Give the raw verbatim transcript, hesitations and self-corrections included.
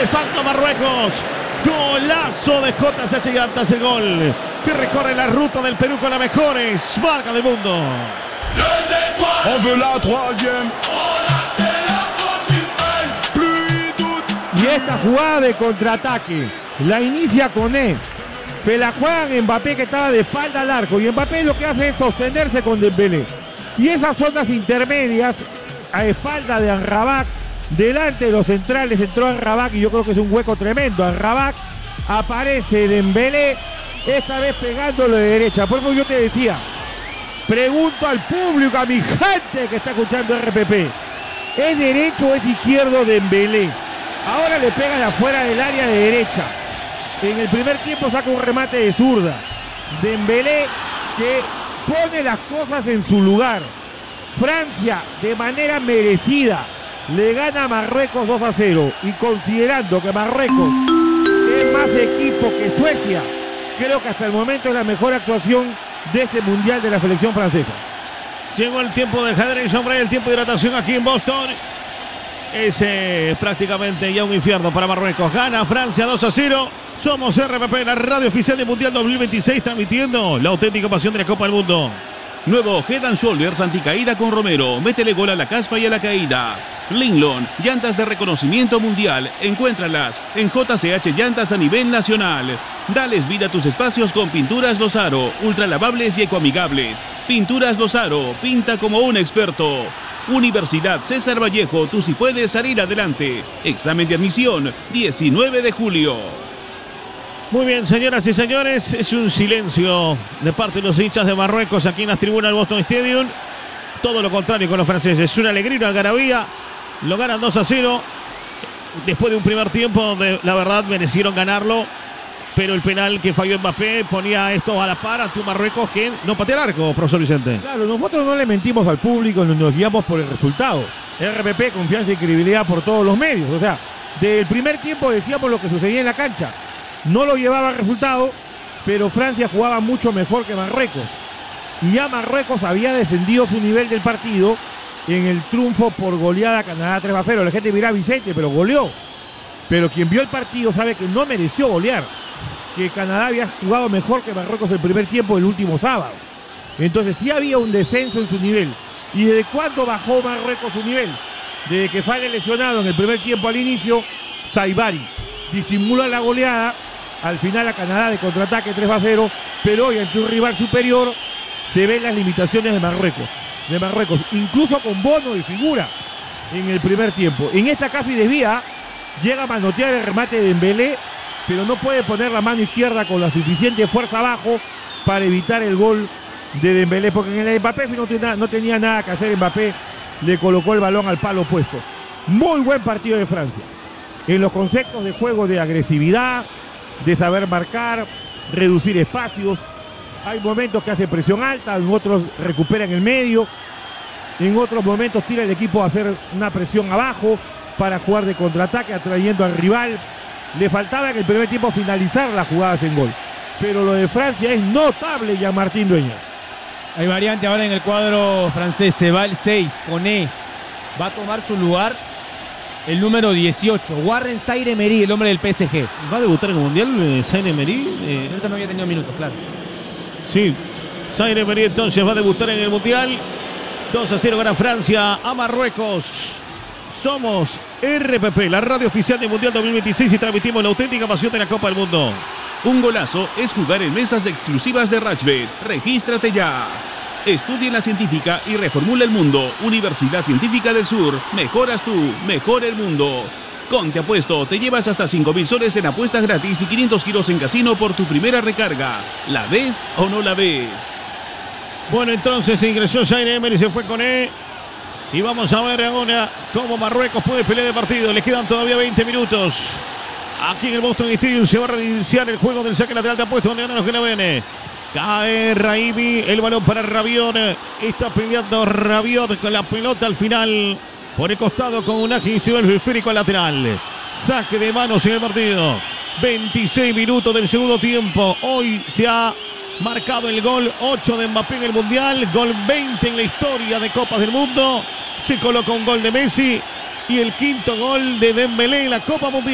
ingresando Marruecos. Golazo de J C H Llantas, el gol que recorre la ruta del Perú con las mejores marcas del mundo. Y esta jugada de contraataque la inicia Koné. Se la juegan Mbappé, que estaba de espalda al arco, y Mbappé lo que hace es sostenerse con Dembélé. Y esas zonas intermedias a espalda de Amrabat, delante de los centrales entró Amrabat, y yo creo que es un hueco tremendo. Amrabat, aparece Dembélé, esta vez pegándolo de derecha. Por eso yo te decía, pregunto al público, a mi gente que está escuchando R P P, ¿es derecho o es izquierdo Dembélé? Ahora le pega de afuera del área de derecha. En el primer tiempo saca un remate de zurda. Dembélé, que pone las cosas en su lugar. Francia, de manera merecida, le gana a Marruecos dos a cero. Y considerando que Marruecos es más equipo que Suecia, creo que hasta el momento es la mejor actuación de este mundial de la selección francesa. Llegó el tiempo de hydration break, el tiempo de hidratación aquí en Boston. Es eh, prácticamente ya un infierno para Marruecos. Gana Francia dos a cero. Somos R P P, la radio oficial del Mundial dos mil veintiséis, transmitiendo la auténtica pasión de la Copa del Mundo. Nuevo Head and Shoulders anticaída con Romero. Métele gol a la caspa y a la caída. Linglon, llantas de reconocimiento mundial. Encuéntralas en J C H Llantas a nivel nacional. Dales vida a tus espacios con Pinturas Lozaro, ultralavables y ecoamigables. Pinturas Lozaro, pinta como un experto. Universidad César Vallejo, tú sí puedes salir adelante. Examen de admisión, diecinueve de julio. Muy bien, señoras y señores, es un silencio de parte de los hinchas de Marruecos aquí en las tribunas del Boston Stadium. Todo lo contrario con los franceses, es una alegría, una algarabía. Lo ganan dos a cero. Después de un primer tiempo donde la verdad merecieron ganarlo, pero el penal que falló Mbappé ponía esto a la par ante un Marruecos que no patea el arco, profesor Vicente. Claro, nosotros no le mentimos al público, nos guiamos por el resultado. R P P, confianza y credibilidad por todos los medios. O sea, del primer tiempo decíamos lo que sucedía en la cancha. No lo llevaba al resultado, pero Francia jugaba mucho mejor que Marruecos. Y ya Marruecos había descendido su nivel del partido en el triunfo por goleada a Canadá tres a cero. La gente dirá Vicente, pero goleó. Pero quien vio el partido sabe que no mereció golear. Que Canadá había jugado mejor que Marruecos el primer tiempo del último sábado. Entonces sí había un descenso en su nivel. ¿Y desde cuándo bajó Marruecos su nivel? Desde que fue lesionado en el primer tiempo al inicio, Saibari disimula la goleada. Al final a Canadá de contraataque tres a cero, pero hoy ante un rival superior se ven las limitaciones de Marruecos. De Marruecos, incluso con Bono de figura en el primer tiempo. En esta casi desvía, llega a manotear el remate de Dembélé, pero no puede poner la mano izquierda con la suficiente fuerza abajo para evitar el gol de Dembélé, porque en el Mbappé no tenía, no tenía nada que hacer. Mbappé le colocó el balón al palo opuesto. Muy buen partido de Francia. En los conceptos de juego de agresividad, de saber marcar, reducir espacios. Hay momentos que hace presión alta, en otros recupera en el medio, en otros momentos tira el equipo a hacer una presión abajo para jugar de contraataque, atrayendo al rival. Le faltaba en el primer tiempo finalizar las jugadas en gol, pero lo de Francia es notable. Ya Martín Dueñas. Hay variante ahora en el cuadro francés. Se va el seis, Koné. Va a tomar su lugar el número dieciocho, Warren Zaïre-Emery, el hombre del P S G. ¿Va a debutar en el Mundial eh, Zaïre-Emery? Eh, Ahorita no había tenido minutos, claro. Sí, Zaïre-Emery entonces va a debutar en el Mundial. dos a cero gana Francia a Marruecos. Somos R P P, la radio oficial del Mundial dos mil veintiséis, y transmitimos la auténtica pasión de la Copa del Mundo. Un golazo es jugar en mesas exclusivas de Rachbet. Regístrate ya. Estudia en la científica y reformula el mundo. Universidad Científica del Sur. Mejoras tú, mejora el mundo. Con Te Apuesto te llevas hasta cinco mil soles en apuestas gratis y quinientos kilos en casino por tu primera recarga. ¿La ves o no la ves? Bueno, entonces se ingresó Zaïre-Emery, se fue con E. Y vamos a ver ahora cómo Marruecos puede pelear el partido. Le quedan todavía veinte minutos. Aquí en el Boston Stadium se va a reiniciar el juego del saque lateral de Apuesto, donde ganan los que la viene. Cae Raimi, el balón para Rabiot. Está peleando Rabiot con la pelota al final. Por el costado con un agilidad el esférico al lateral. Saque de manos en el partido. veintiséis minutos del segundo tiempo. Hoy se ha marcado el gol ocho de Mbappé en el Mundial. Gol veinte en la historia de Copas del Mundo. Se coloca un gol de Messi. Y el quinto gol de Dembélé en la Copa Mundial.